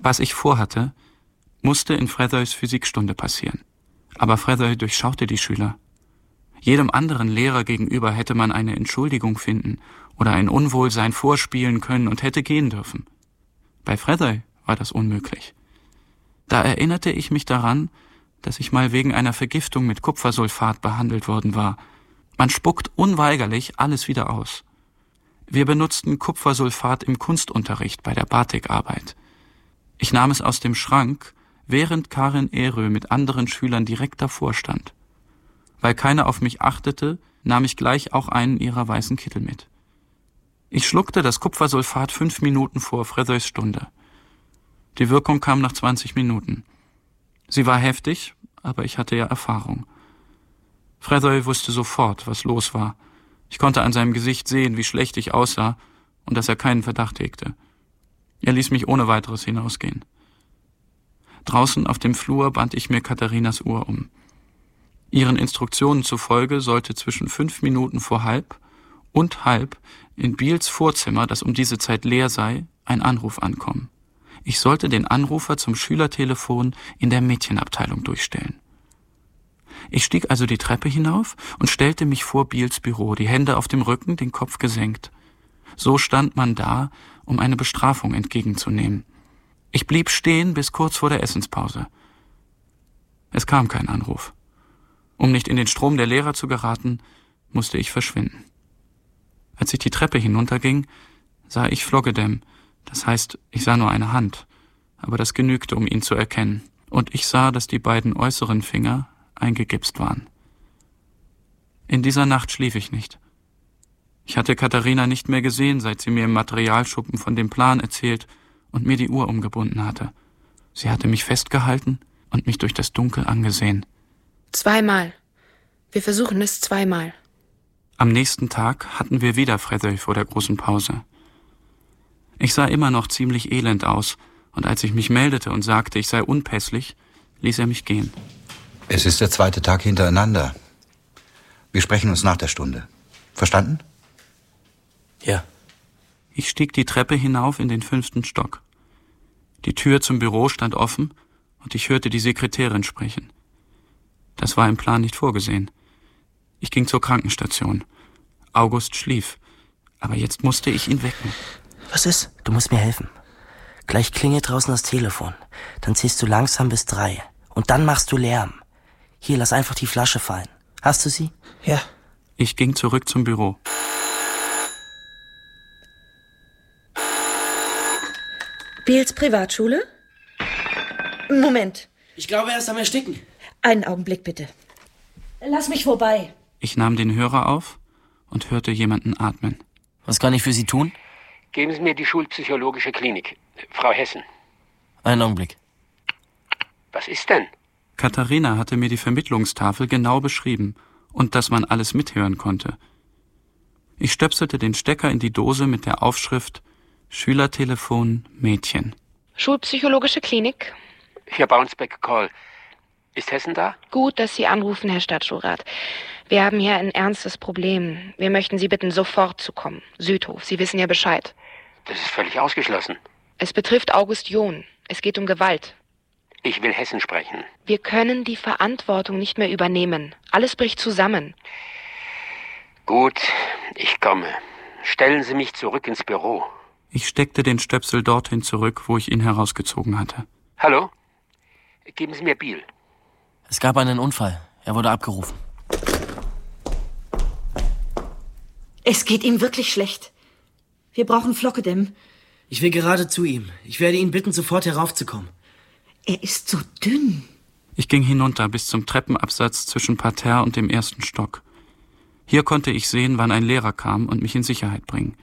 Was ich vorhatte, musste in Frethoys Physikstunde passieren. Aber Frethoy durchschaute die Schüler. Jedem anderen Lehrer gegenüber hätte man eine Entschuldigung finden oder ein Unwohlsein vorspielen können und hätte gehen dürfen. Bei Frethoy war das unmöglich. Da erinnerte ich mich daran, dass ich mal wegen einer Vergiftung mit Kupfersulfat behandelt worden war. Man spuckt unweigerlich alles wieder aus. Wir benutzten Kupfersulfat im Kunstunterricht bei der Batikarbeit. Ich nahm es aus dem Schrank, während Karin Erö mit anderen Schülern direkt davor stand. Weil keiner auf mich achtete, nahm ich gleich auch einen ihrer weißen Kittel mit. Ich schluckte das Kupfersulfat 5 Minuten vor Frethoys Stunde. Die Wirkung kam nach 20 Minuten. Sie war heftig, aber ich hatte ja Erfahrung. Frethoy wusste sofort, was los war. Ich konnte an seinem Gesicht sehen, wie schlecht ich aussah und dass er keinen Verdacht hegte. Er ließ mich ohne weiteres hinausgehen. Draußen auf dem Flur band ich mir Katharinas Uhr um. Ihren Instruktionen zufolge sollte zwischen 5 Minuten vor halb und halb in Biels Vorzimmer, das um diese Zeit leer sei, ein Anruf ankommen. Ich sollte den Anrufer zum Schülertelefon in der Mädchenabteilung durchstellen. Ich stieg also die Treppe hinauf und stellte mich vor Biels Büro, die Hände auf dem Rücken, den Kopf gesenkt. So stand man da, um eine Bestrafung entgegenzunehmen. Ich blieb stehen bis kurz vor der Essenspause. Es kam kein Anruf. Um nicht in den Strom der Lehrer zu geraten, musste ich verschwinden. Als ich die Treppe hinunterging, sah ich Floggedem, das heißt, ich sah nur eine Hand, aber das genügte, um ihn zu erkennen. Und ich sah, dass die beiden äußeren Finger eingegipst waren. In dieser Nacht schlief ich nicht. Ich hatte Katharina nicht mehr gesehen, seit sie mir im Materialschuppen von dem Plan erzählt und mir die Uhr umgebunden hatte. Sie hatte mich festgehalten und mich durch das Dunkel angesehen. 2-mal. Wir versuchen es 2-mal. Am nächsten Tag hatten wir wieder Frethoy vor der großen Pause. Ich sah immer noch ziemlich elend aus, und als ich mich meldete und sagte, ich sei unpässlich, ließ er mich gehen. Es ist der 2. Tag hintereinander. Wir sprechen uns nach der Stunde. Verstanden? Ja. Ich stieg die Treppe hinauf in den 5. Stock. Die Tür zum Büro stand offen und ich hörte die Sekretärin sprechen. Das war im Plan nicht vorgesehen. Ich ging zur Krankenstation. August schlief, aber jetzt musste ich ihn wecken. Was ist? Du musst mir helfen. Gleich klingelt draußen das Telefon. Dann zählst du langsam bis 3. Und dann machst du Lärm. Hier, lass einfach die Flasche fallen. Hast du sie? Ja. Ich ging zurück zum Büro. Biels Privatschule? Moment. Ich glaube, er ist am Ersticken. Einen Augenblick bitte. Lass mich vorbei. Ich nahm den Hörer auf und hörte jemanden atmen. Was kann ich für Sie tun? Geben Sie mir die Schulpsychologische Klinik. Frau Hessen. Einen Augenblick. Was ist denn? Katharina hatte mir die Vermittlungstafel genau beschrieben und dass man alles mithören konnte. Ich stöpselte den Stecker in die Dose mit der Aufschrift Schülertelefon Mädchen. Schulpsychologische Klinik. Hier Bounceback Call. Ist Hessen da? Gut, dass Sie anrufen, Herr Stadtschulrat. Wir haben hier ein ernstes Problem. Wir möchten Sie bitten, sofort zu kommen. Südhof, Sie wissen ja Bescheid. Das ist völlig ausgeschlossen. Es betrifft August John. Es geht um Gewalt. Ich will Hessen sprechen. Wir können die Verantwortung nicht mehr übernehmen. Alles bricht zusammen. Gut, ich komme. Stellen Sie mich zurück ins Büro. Ich steckte den Stöpsel dorthin zurück, wo ich ihn herausgezogen hatte. Hallo? Geben Sie mir Biel. Es gab einen Unfall. Er wurde abgerufen. Es geht ihm wirklich schlecht. Wir brauchen Floggedem. Ich will gerade zu ihm. Ich werde ihn bitten, sofort heraufzukommen. Er ist so dünn. Ich ging hinunter bis zum Treppenabsatz zwischen Parterre und dem 1. Stock. Hier konnte ich sehen, wann ein Lehrer kam und mich in Sicherheit bringen.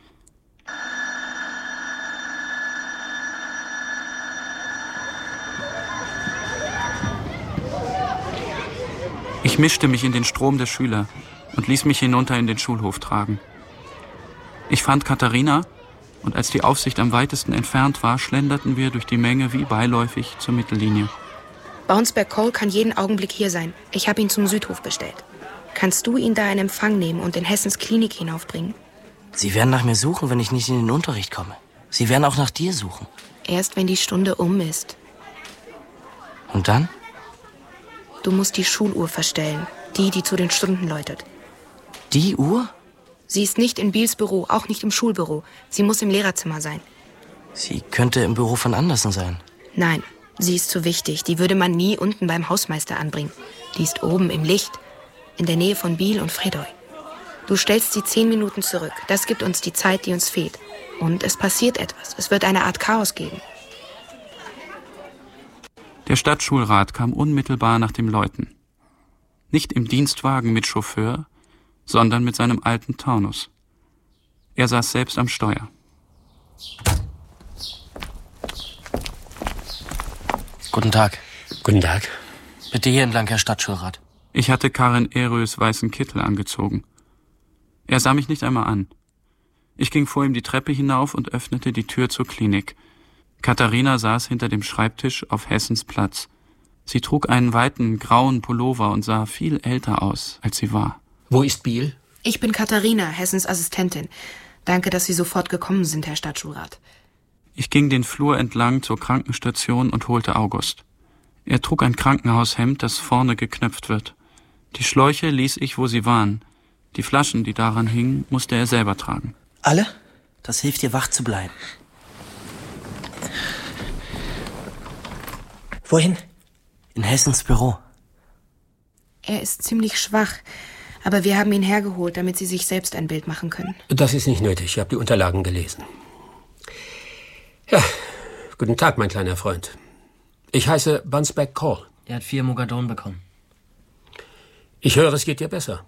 Ich mischte mich in den Strom der Schüler und ließ mich hinunter in den Schulhof tragen. Ich fand Katharina, und als die Aufsicht am weitesten entfernt war, schlenderten wir durch die Menge wie beiläufig zur Mittellinie. Bounceback Call kann jeden Augenblick hier sein. Ich habe ihn zum Südhof bestellt. Kannst du ihn da in Empfang nehmen und in Hessens Klinik hinaufbringen? Sie werden nach mir suchen, wenn ich nicht in den Unterricht komme. Sie werden auch nach dir suchen. Erst wenn die Stunde um ist. Und dann? Du musst die Schuluhr verstellen. Die zu den Stunden läutet. Die Uhr? Sie ist nicht in Beals Büro, auch nicht im Schulbüro. Sie muss im Lehrerzimmer sein. Sie könnte im Büro von Andersen sein. Nein, sie ist zu wichtig. Die würde man nie unten beim Hausmeister anbringen. Die ist oben im Licht, in der Nähe von Beal und Fredoy. Du stellst sie 10 Minuten zurück. Das gibt uns die Zeit, die uns fehlt. Und es passiert etwas. Es wird eine Art Chaos geben. Der Stadtschulrat kam unmittelbar nach dem Läuten. Nicht im Dienstwagen mit Chauffeur, sondern mit seinem alten Taunus. Er saß selbst am Steuer. Guten Tag. Guten Tag. Bitte hier entlang, Herr Stadtschulrat. Ich hatte Karin Erös weißen Kittel angezogen. Er sah mich nicht einmal an. Ich ging vor ihm die Treppe hinauf und öffnete die Tür zur Klinik. Katharina saß hinter dem Schreibtisch auf Hessens Platz. Sie trug einen weiten, grauen Pullover und sah viel älter aus, als sie war. Wo ist Beal? Ich bin Katharina, Hessens Assistentin. Danke, dass Sie sofort gekommen sind, Herr Stadtschulrat. Ich ging den Flur entlang zur Krankenstation und holte August. Er trug ein Krankenhaushemd, das vorne geknöpft wird. Die Schläuche ließ ich, wo sie waren. Die Flaschen, die daran hingen, musste er selber tragen. Alle? Das hilft dir, wach zu bleiben. Wohin? In Hessens Büro. Er ist ziemlich schwach, aber wir haben ihn hergeholt, damit Sie sich selbst ein Bild machen können. Das ist nicht nötig. Ich habe die Unterlagen gelesen. Ja, guten Tag, mein kleiner Freund. Ich heiße Bunsbeck Call. Er hat 4 Mogadon bekommen. Ich höre, es geht dir besser.